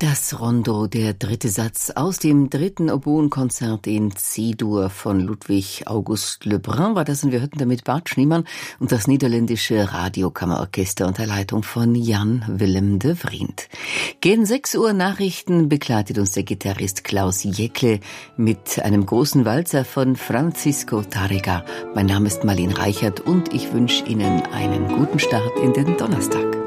Das Rondo, der dritte Satz aus dem dritten Oboenkonzert in C-Dur von Ludwig August Lebrun war das, und wir hörten damit Bart Schneemann und das niederländische Radiokammerorchester unter Leitung von Jan Willem de Vriend. Gegen 6 Uhr Nachrichten begleitet uns der Gitarrist Klaus Jäckle mit einem großen Walzer von Francisco Tárrega. Mein Name ist Marlene Reichert und ich wünsche Ihnen einen guten Start in den Donnerstag.